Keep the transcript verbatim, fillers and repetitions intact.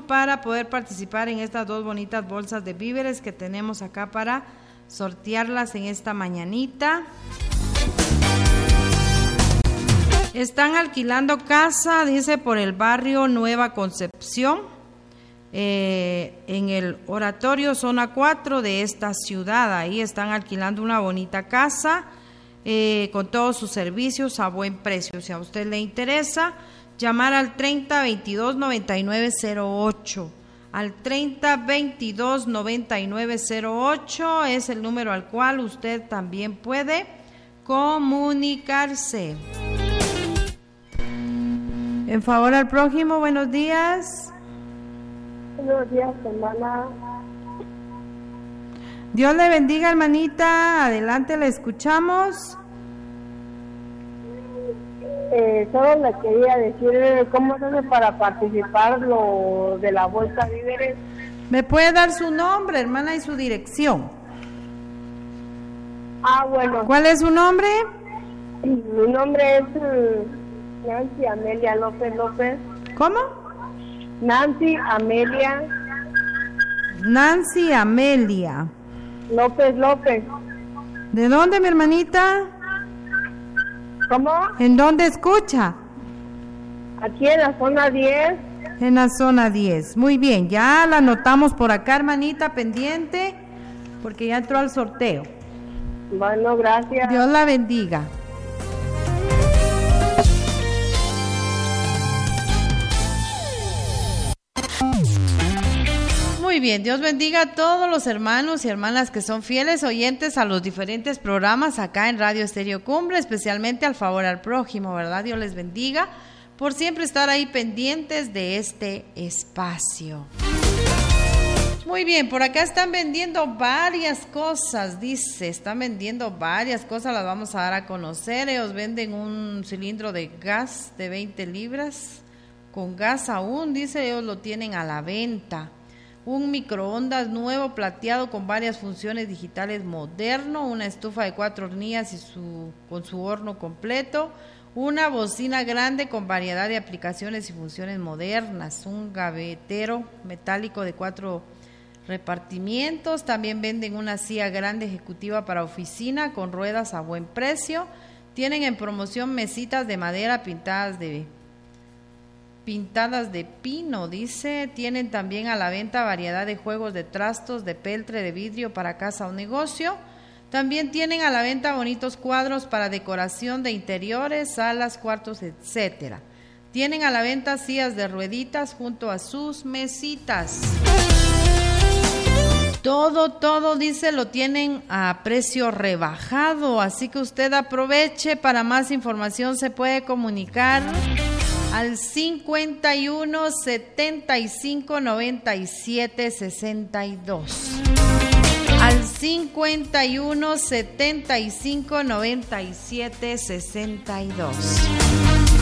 para poder participar en estas dos bonitas bolsas de víveres que tenemos acá para sortearlas en esta mañanita. Están alquilando casa, dice, por el barrio Nueva Concepción, eh, en el Oratorio Zona cuatro de esta ciudad. Ahí están alquilando una bonita casa eh, con todos sus servicios a buen precio. Si a usted le interesa, llamar al treinta veintidós noventa y nueve cero ocho. Al treinta veintidós noventa y nueve cero ocho es el número al cual usted también puede comunicarse. En favor al prójimo, buenos días. Buenos días, hermana. Dios le bendiga, hermanita. Adelante, la escuchamos. Eh, solo le quería decir cómo se hace para participar lo de la bolsa de víveres. ¿Me puede dar su nombre, hermana, y su dirección? Ah, bueno. ¿Cuál es su nombre? Mi nombre es uh, Nancy Amelia López López. ¿Cómo? Nancy Amelia. Nancy Amelia López López. ¿De dónde, mi hermanita? ¿Cómo? ¿En dónde escucha? Aquí en la zona diez. En la zona diez. Muy bien, ya la anotamos por acá, hermanita, pendiente, porque ya entró al sorteo. Bueno, gracias. Dios la bendiga. Muy bien, Dios bendiga a todos los hermanos y hermanas que son fieles oyentes a los diferentes programas acá en Radio Estéreo Cumbre, especialmente al favor al prójimo, ¿verdad? Dios les bendiga por siempre estar ahí pendientes de este espacio. Muy bien, por acá están vendiendo varias cosas, dice, están vendiendo varias cosas, las vamos a dar a conocer. Ellos venden un cilindro de gas de veinte libras, con gas aún, dice, ellos lo tienen a la venta. Un microondas nuevo plateado con varias funciones digitales moderno, una estufa de cuatro hornillas y su, con su horno completo, una bocina grande con variedad de aplicaciones y funciones modernas, un gavetero metálico de cuatro repartimientos. También venden una silla grande ejecutiva para oficina con ruedas a buen precio. Tienen en promoción mesitas de madera pintadas de pintadas de pino, dice. Tienen también a la venta variedad de juegos de trastos de peltre de vidrio para casa o negocio. También tienen a la venta bonitos cuadros para decoración de interiores, salas, cuartos, etcétera. Tienen a la venta sillas de rueditas junto a sus mesitas. Todo, todo, dice, lo tienen a precio rebajado, así que usted aproveche. Para más información se puede comunicar al cincuenta y uno, setenta y cinco, noventa y siete, sesenta y dos. Al cincuenta y uno, setenta y cinco, noventa y siete, sesenta y dos.